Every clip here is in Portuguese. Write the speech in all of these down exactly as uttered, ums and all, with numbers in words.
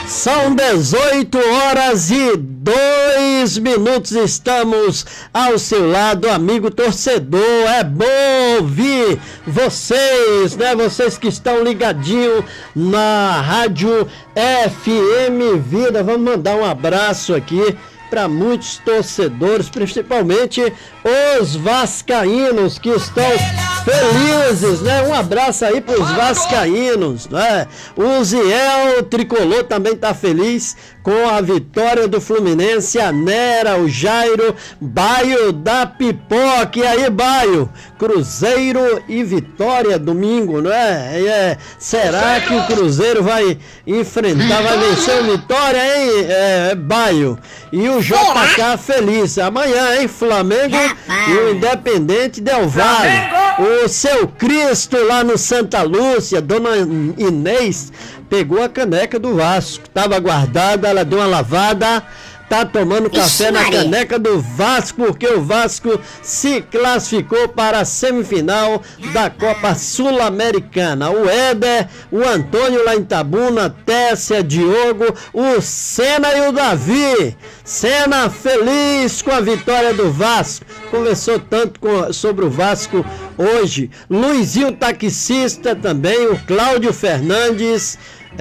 São dezoito horas e dois minutos, estamos ao seu lado, amigo torcedor. É bom ouvir vocês, né? Vocês que estão ligadinhos na Rádio F M Vida. Vamos mandar um abraço aqui para muitos torcedores, principalmente os vascaínos que estão felizes, né? Um abraço aí para os vascaínos, né? O Ziel Tricolor também tá feliz com a vitória do Fluminense, a Nera, o Jairo, Baio da Pipoca. E aí, Baio? Cruzeiro e Vitória domingo, não é? é? Será que o Cruzeiro vai enfrentar, vai vencer o Vitória, hein, é, Baio? E o J K feliz. Amanhã, hein, Flamengo e o Independente Del Valle. O seu Cristo lá no Santa Lúcia, Dona Inês, pegou a caneca do Vasco. Estava guardada, ela deu uma lavada. Tá tomando café Ixi, na caneca do Vasco, porque o Vasco se classificou para a semifinal da Copa Sul-Americana. O Éder, o Antônio lá em Itabuna, Tessia, Diogo, o Senna e o Davi. Senna feliz com a vitória do Vasco. Conversou tanto com, sobre o Vasco hoje. Luizinho taxista também, o Cláudio Fernandes.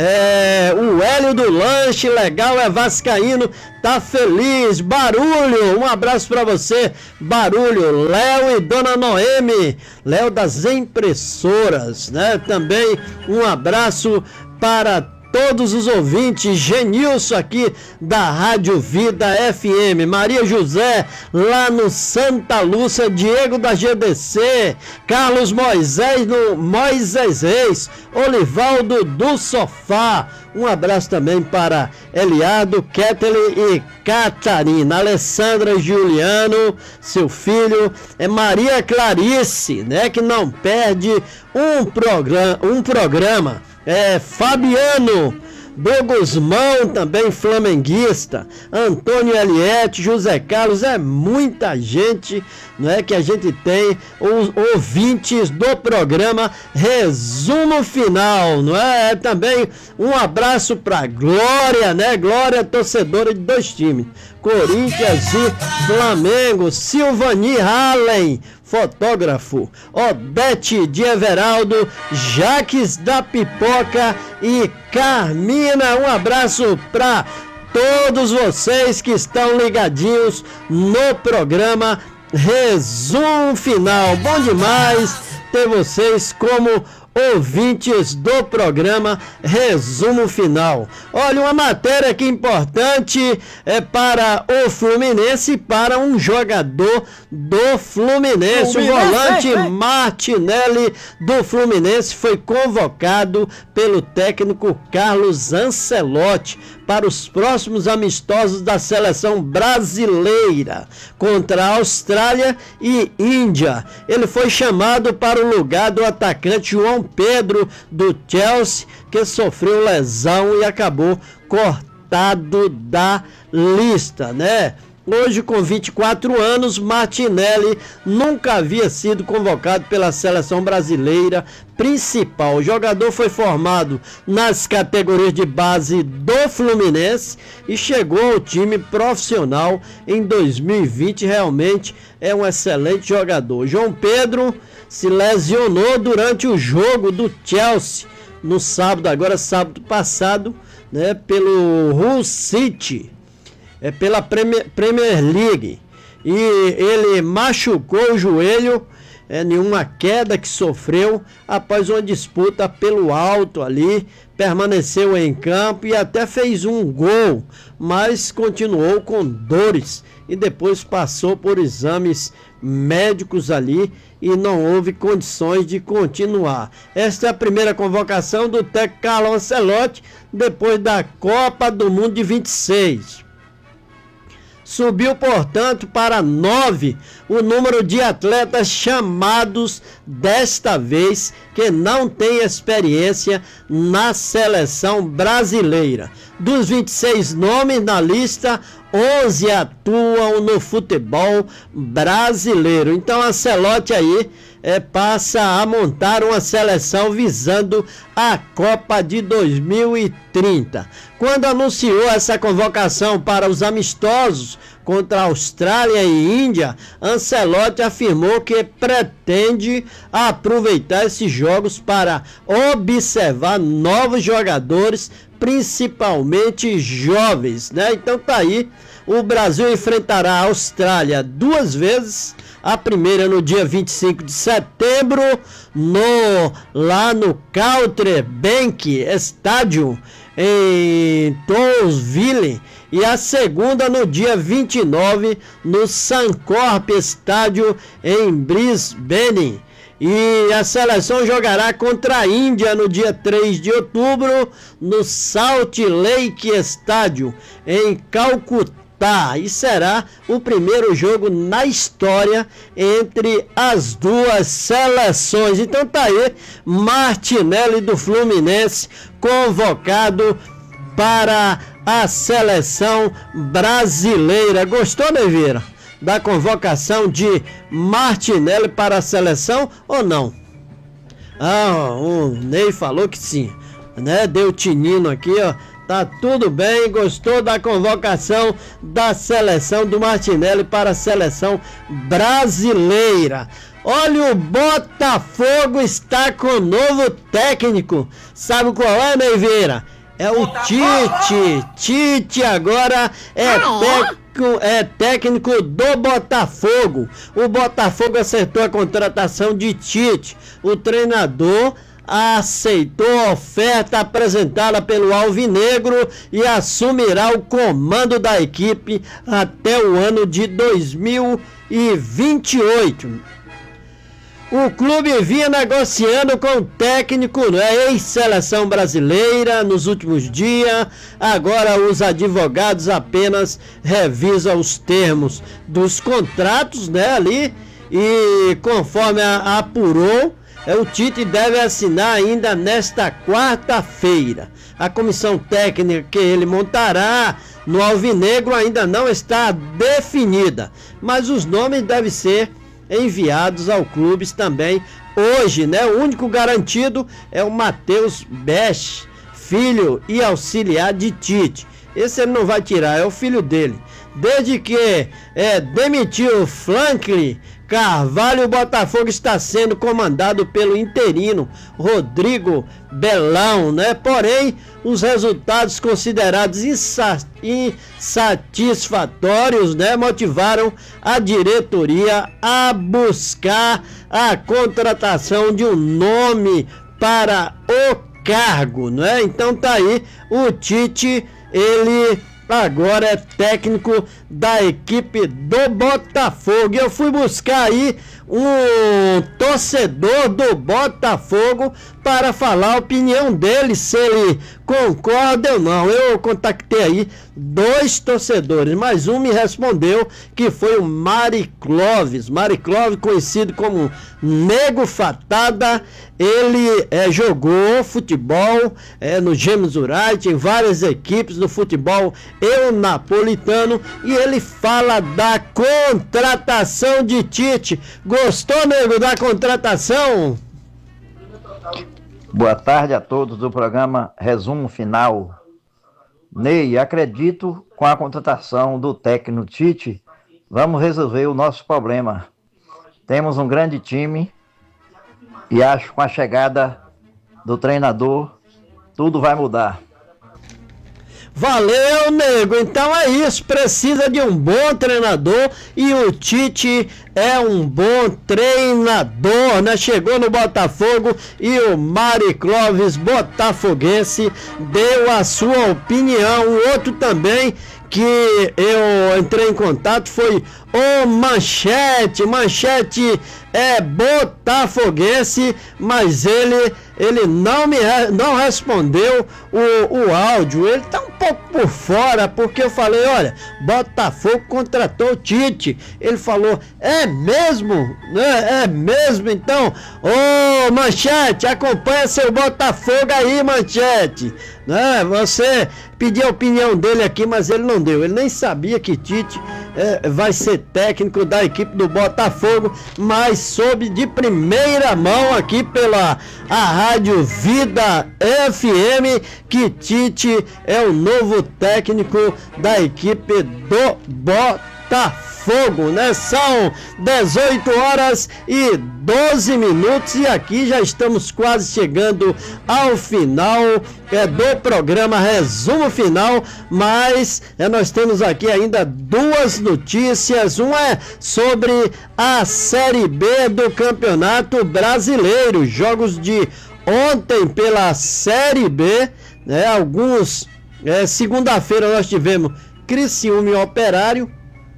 É, o Hélio do Lanche, legal, é vascaíno, tá feliz. Barulho, um abraço pra você, Barulho. Léo e Dona Noemi, Léo das impressoras, né? Também um abraço para todos os ouvintes. Genilson aqui da Rádio Vida F M, Maria José lá no Santa Lúcia, Diego da G D C, Carlos Moisés no Moisés Reis, Olivaldo do Sofá. Um abraço também para Eliado, Ketley e Catarina, Alessandra e Juliano, seu filho, é Maria Clarice, né, que não perde um programa, um programa. É, Fabiano do Guzmão, também flamenguista, Antônio Eliette, José Carlos, é muita gente, não é, que a gente tem, os ouvintes do programa Resumo Final, não é? É também um abraço para Glória, né? Glória, torcedora de dois times, Corinthians e Flamengo. Silvani Allen, fotógrafo, Odete de Everaldo, Jaques da Pipoca e Carmina. Um abraço para todos vocês que estão ligadinhos no programa Resumo Final. Bom demais ter vocês como ouvintes do programa Resumo Final. Olha, uma matéria aqui importante é para o Fluminense e para um jogador do Fluminense. Fluminense. O volante Martinelli do Fluminense foi convocado pelo técnico Carlos Ancelotti para os próximos amistosos da seleção brasileira contra a Austrália e Índia. Ele foi chamado para o lugar do atacante João Pedro do Chelsea, que sofreu lesão e acabou cortado da lista, né? Hoje, com vinte e quatro anos, Martinelli nunca havia sido convocado pela seleção brasileira principal. O jogador foi formado nas categorias de base do Fluminense e chegou ao time profissional em dois mil e vinte. Realmente é um excelente jogador. João Pedro se lesionou durante o jogo do Chelsea no sábado, agora sábado passado, né, pelo Hull City. É pela Premier, Premier League, e ele machucou o joelho é, em uma queda que sofreu após uma disputa pelo alto ali, permaneceu em campo e até fez um gol, mas continuou com dores e depois passou por exames médicos ali e não houve condições de continuar. Esta é a primeira convocação do técnico Carlo Ancelotti depois da Copa do Mundo de vinte e seis. Subiu, portanto, para nove o número de atletas chamados desta vez que não tem experiência na seleção brasileira. Dos vinte e seis nomes na lista, onze atuam no futebol brasileiro. Então, Ancelotti aí é, passa a montar uma seleção visando a Copa de dois mil e trinta. Quando anunciou essa convocação para os amistosos contra a Austrália e Índia, Ancelotti afirmou que pretende aproveitar esses jogos para observar novos jogadores, principalmente jovens, né? Então tá aí, o Brasil enfrentará a Austrália duas vezes, a primeira no dia vinte e cinco de setembro, no, lá no Calder Bank Stadium, em Townsville, e a segunda no dia vinte e nove no Suncorp Stadium em Brisbane. E a seleção jogará contra a Índia no dia três de outubro no Salt Lake Stadium em Calcutá, e será o primeiro jogo na história entre as duas seleções. Então tá aí, Martinelli do Fluminense convocado para a seleção brasileira. Gostou, Neveira, da convocação de Martinelli para a seleção ou não? Ah, o Ney falou que sim, né? Deu tinino aqui, ó. Tá tudo bem, gostou da convocação da seleção do Martinelli para a seleção brasileira. Olha, o Botafogo está com novo técnico. Sabe qual é, Neiveira? É o Tite. Tite agora é técnico, é técnico do Botafogo. O Botafogo acertou a contratação de Tite. O treinador aceitou a oferta apresentada pelo Alvinegro e assumirá o comando da equipe até o ano de dois mil e vinte e oito. O clube vinha negociando com o técnico, né, ex-seleção brasileira nos últimos dias. Agora os advogados apenas revisam os termos dos contratos, né, ali, e conforme a, a apurou, o Tite deve assinar ainda nesta quarta-feira. A comissão técnica que ele montará no Alvinegro ainda não está definida, mas os nomes devem ser enviados ao clube também hoje, né? O único garantido é o Matheus Bech, filho e auxiliar de Tite. Esse ele não vai tirar, é o filho dele. Desde que é, demitiu Franklin Carvalho, o Botafogo está sendo comandado pelo interino Rodrigo Belão, né? Porém, os resultados considerados insatisfatórios, né, motivaram a diretoria a buscar a contratação de um nome para o cargo, né? Então tá aí, o Tite, ele agora é técnico da equipe do Botafogo. Eu fui buscar aí um torcedor do Botafogo para falar a opinião dele, se ele concorda ou não. Eu contactei aí dois torcedores, mas um me respondeu que foi o Mari Clóvis. Mari Clóvis, conhecido como Nego Fatada. Ele é, jogou futebol é, no Gêmeos Urite, em várias equipes do futebol eu napolitano, e ele fala da contratação de Tite. Gostou, Nego, da contratação? Boa tarde a todos do programa Resumo Final. Ney, acredito com a contratação do técnico Tite, vamos resolver o nosso problema. Temos um grande time e acho que com a chegada do treinador tudo vai mudar. Valeu, Nego. Então é isso, precisa de um bom treinador e o Tite é um bom treinador, né? Chegou no Botafogo e o Mari Clóvis, botafoguense, deu a sua opinião. O outro também que eu entrei em contato foi o Manchete. Manchete é botafoguense, mas ele, ele não me não respondeu o, o áudio. Ele tá um pouco por fora, porque eu falei, olha, Botafogo contratou o Tite. Ele falou, é mesmo? É, é mesmo? Então, ô Manchete, acompanha seu Botafogo aí, Manchete. Né? Você pediu a opinião dele aqui, mas ele não deu. Ele nem sabia que Tite é, vai ser técnico da equipe do Botafogo, mas soube de primeira mão aqui pela a Rádio Vida F M que Tite é o novo técnico da equipe do Botafogo, né? São dezoito horas e doze minutos e aqui já estamos quase chegando ao final é, do programa Resumo Final, mas é, nós temos aqui ainda duas notícias. Uma é sobre a Série B do Campeonato Brasileiro, jogos de ontem pela Série B, né? Alguns, é, segunda-feira nós tivemos Criciúma e Operário.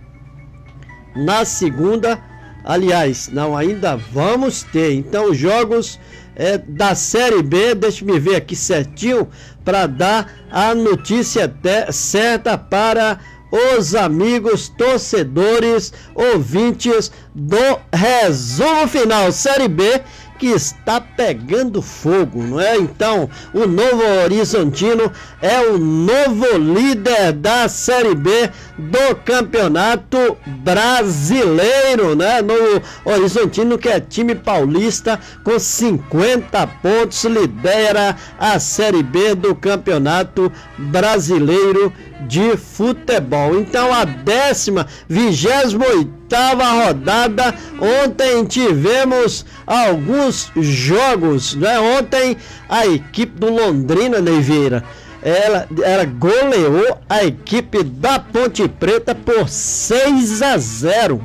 Na segunda, aliás, não, ainda vamos ter. Então, jogos é, da Série B, deixa eu me ver aqui certinho para dar a notícia te- certa para os amigos torcedores, ouvintes do Resumo Final. Série B que está pegando fogo, não é? Então, o Novo Horizontino é o novo líder da Série B do Campeonato Brasileiro, né? Novo Horizontino, que é time paulista, com cinquenta pontos, lidera a Série B do Campeonato Brasileiro de Futebol. Então, a décima, vigésima oitava rodada, ontem tivemos alguns jogos, né? Ontem a equipe do Londrina, Neiveira, ela, ela goleou a equipe da Ponte Preta por seis a zero.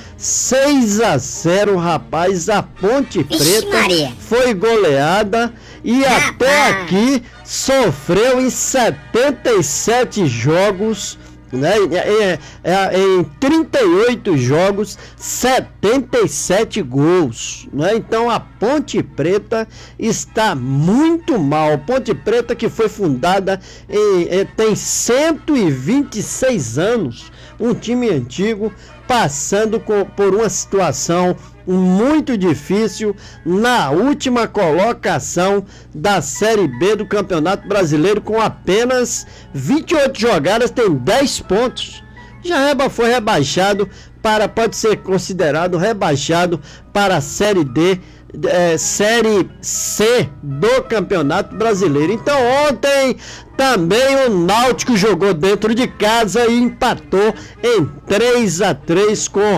seis a zero, rapaz, a Ponte Preta Ixi, foi goleada e rapaz, até aqui sofreu em setenta e sete jogos, né? Em, em, em trinta e oito jogos, setenta e sete gols, né? Então a Ponte Preta está muito mal. Ponte Preta, que foi fundada em, em, tem cento e vinte e seis anos, um time antigo, passando com, por uma situação muito difícil na última colocação da Série B do Campeonato Brasileiro, com apenas vinte e oito jogadas, tem dez pontos. Já foi rebaixado para, pode ser considerado rebaixado para a Série D, é, Série C do Campeonato Brasileiro. Então ontem também o Náutico jogou dentro de casa e empatou em três a três com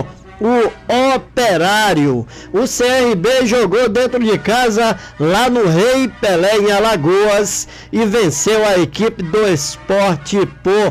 o Operário. O C R B jogou dentro de casa lá no Rei Pelé, em Alagoas, e venceu a equipe do Sport por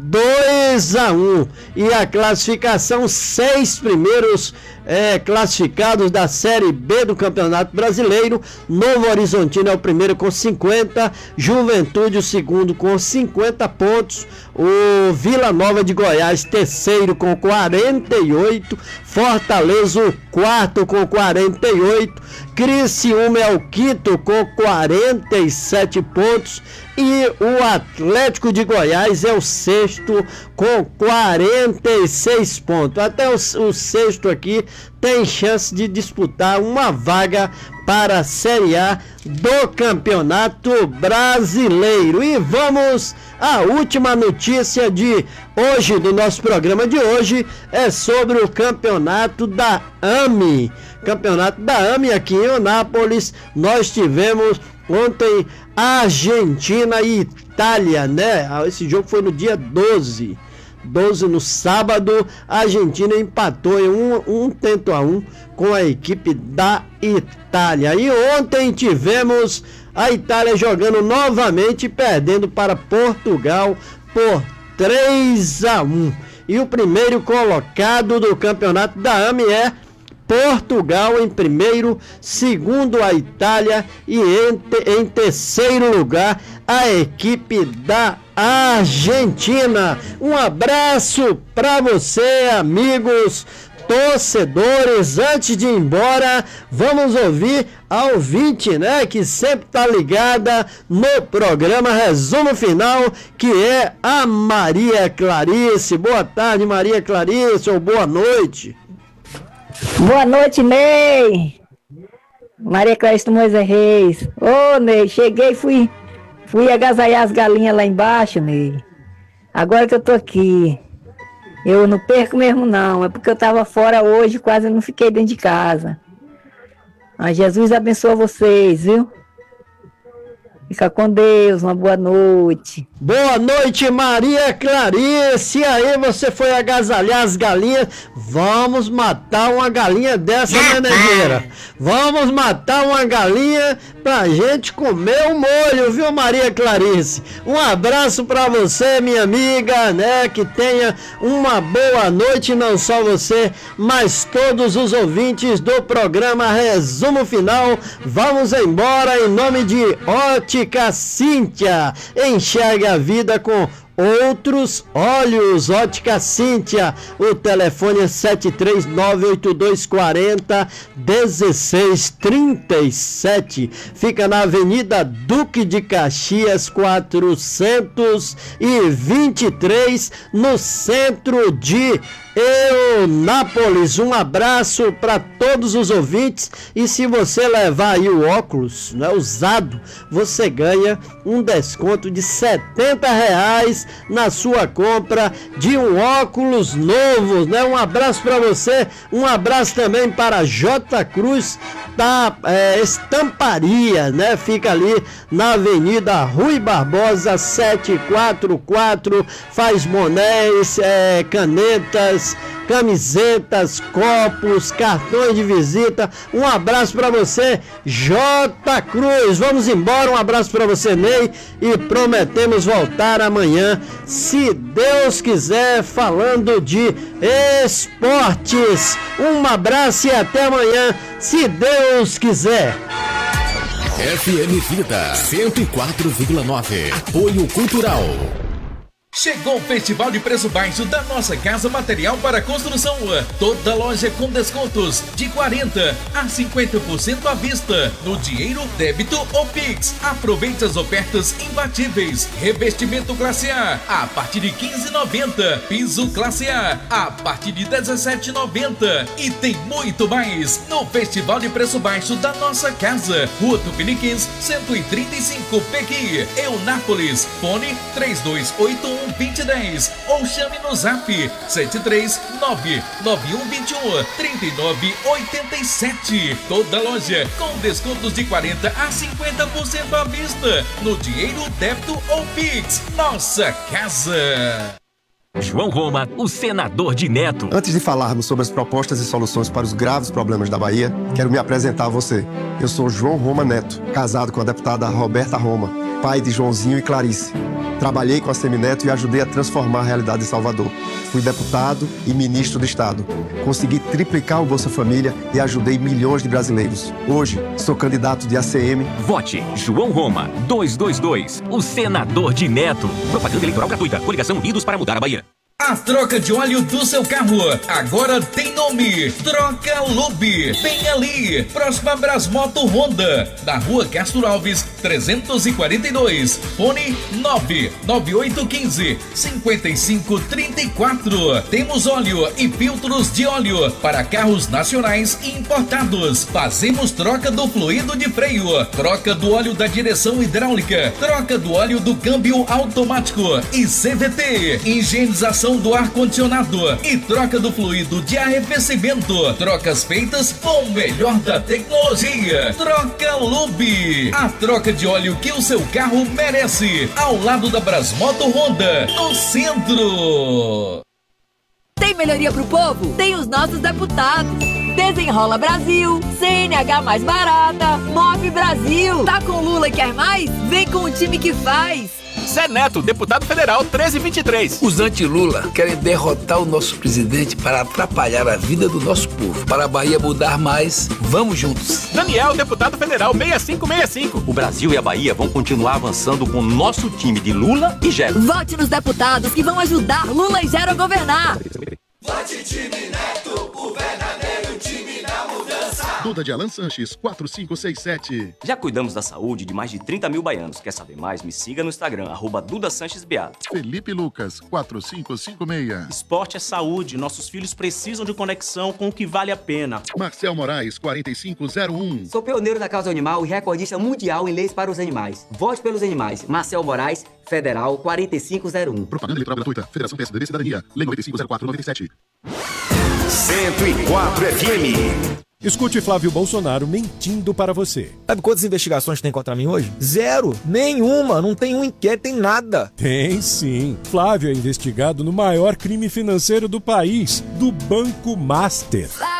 dois a um. E a classificação, seis primeiros é, classificados da Série B do Campeonato Brasileiro. Novo Horizontino é o primeiro com cinquenta, Juventude o segundo com cinquenta pontos, o Vila Nova de Goiás terceiro com quarenta e oito, Fortaleza o quarto com quarenta e oito, Criciúma é o quinto com quarenta e sete pontos e o Atlético de Goiás é o sexto com quarenta e seis pontos. Até o, o sexto aqui tem chance de disputar uma vaga para a Série A do Campeonato Brasileiro. E vamos à última notícia de hoje, do nosso programa de hoje, é sobre o campeonato da A M I. Campeonato da A M I aqui em Anápolis, nós tivemos ontem Argentina e Itália, né? Esse jogo foi no dia doze. doze no sábado, a Argentina empatou em um, um tento a um com a equipe da Itália. E ontem tivemos a Itália jogando novamente, perdendo para Portugal por três a um. E o primeiro colocado do campeonato da A M I é Portugal em primeiro, segundo a Itália e em, te, em terceiro lugar a equipe da Argentina. Um abraço para você, amigos torcedores. Antes de ir embora, vamos ouvir a ouvinte, né, que sempre tá ligada no programa Resumo Final, que é a Maria Clarice. Boa tarde, Maria Clarice, ou boa noite. Boa noite, Ney. Maria Clarice do Moisés Reis. Ô, Ney, cheguei, fui, fui agasalhar as galinhas lá embaixo, Ney. Agora que eu tô aqui. Eu não perco mesmo não, é porque eu estava fora hoje, quase não fiquei dentro de casa. Mas Jesus abençoe vocês, viu? Fica com Deus, uma boa noite. Boa noite, Maria Clarice. E aí, você foi agasalhar as galinhas? Vamos matar uma galinha dessa, né, Negueira? Vamos matar uma galinha pra gente comer o molho, viu, Maria Clarice? Um abraço pra você, minha amiga, né? Que tenha uma boa noite, não só você, mas todos os ouvintes do programa Resumo Final. Vamos embora em nome de Ótica Cíntia. Enxergue a vida com outros olhos. Ótica Cíntia. O telefone é sete três nove oito dois quatro zero um seis três sete. Fica na Avenida Duque de Caxias quatrocentos e vinte e três, no centro de Eunápolis. Um abraço para todos os ouvintes. E se você levar aí o óculos, né, usado, você ganha um desconto de setenta reais na sua compra de um óculos novo, né? Um abraço para você, um abraço também para J Cruz da é, Estamparia, né? Fica ali na Avenida Rui Barbosa setecentos e quarenta e quatro, faz bonés, é, canetas, camisetas, copos, cartões de visita. Um abraço para você, J Cruz. Vamos embora, um abraço para você, Ney, e prometemos voltar amanhã, se Deus quiser, falando de esportes. Um abraço e até amanhã, se Deus quiser. F M Vida cento e quatro vírgula nove. Apoio Cultural. Chegou o Festival de Preço Baixo da Nossa Casa Material para Construção. Toda loja com descontos de quarenta a cinquenta por cento à vista, no dinheiro, débito ou Pix. Aproveite as ofertas imbatíveis. Revestimento classe A a partir de quinze reais e noventa centavos. Piso classe A a partir de dezessete reais e noventa centavos. E tem muito mais no Festival de Preço Baixo da Nossa Casa. Rua Tupiniquins, cento e trinta e cinco, Pequi, Eunápolis. Fone três dois oito um vinte e dez ou chame no zap sete três nove nove um dois um três nove oito sete. Toda loja com descontos de quarenta a cinquenta por cento à vista, no dinheiro, débito ou Pix. Nossa Casa. João Roma, o senador de Neto. Antes de falarmos sobre as propostas e soluções para os graves problemas da Bahia, quero me apresentar a você. Eu sou João Roma Neto, casado com a deputada Roberta Roma, pai de Joãozinho e Clarice. Trabalhei com a Semineto e ajudei a transformar a realidade de Salvador. Fui deputado e ministro do Estado. Consegui triplicar o Bolsa Família e ajudei milhões de brasileiros. Hoje, sou candidato de A C M. Vote João Roma, duzentos e vinte e dois, o senador de Neto. Propaganda eleitoral gratuita. Coligação Unidos para Mudar a Bahia. A troca de óleo do seu carro agora tem nome: Troca Lube. Bem ali, próxima Brasmoto Honda, na Rua Castro Alves trezentos e quarenta e dois. Fone nove nove oito um cinco cinco cinco três quatro. Temos óleo e filtros de óleo para carros nacionais e importados. Fazemos troca do fluido de freio, troca do óleo da direção hidráulica, troca do óleo do câmbio automático e C V T, higienização do ar-condicionado e troca do fluido de arrefecimento. Trocas feitas com o melhor da tecnologia. Troca Lube, a troca de óleo que o seu carro merece, ao lado da Brasmoto Honda, no centro. Tem melhoria pro povo? Tem os nossos deputados. Desenrola Brasil, C N H mais barata, Move Brasil. Tá com Lula e quer mais? Vem com o time que faz. Zé Neto, deputado federal treze vinte e três. Os anti-Lula querem derrotar o nosso presidente para atrapalhar a vida do nosso povo. Para a Bahia mudar mais, vamos juntos. Daniel, deputado federal sessenta e cinco sessenta e cinco. O Brasil e a Bahia vão continuar avançando com o nosso time de Lula e Gero. Vote nos deputados que vão ajudar Lula e Gero a governar. Vote time Neto, o verdadeiro time da mudança. Duda de Alan Sanches, quatro cinco seis sete. Já cuidamos da saúde de mais de trinta mil baianos. Quer saber mais? Me siga no Instagram, arroba Duda Sanches Beato. Felipe Lucas, quatro cinco cinco seis. Esporte é saúde. Nossos filhos precisam de conexão com o que vale a pena. Marcel Moraes, quarenta e cinco zero um. Sou pioneiro da causa animal e recordista mundial em leis para os animais. Vote pelos animais. Marcel Moraes, Federal, quarenta e cinco zero um. Propaganda eleitoral gratuita. Federação P S D B Cidadania. Lei noventa e cinco zero quatro noventa e sete. cento e quatro F M. Escute Flávio Bolsonaro mentindo para você. Sabe quantas investigações tem contra mim hoje? Zero! Nenhuma! Não tem um inquérito, tem nada! Tem sim! Flávio é investigado no maior crime financeiro do país, do Banco Master.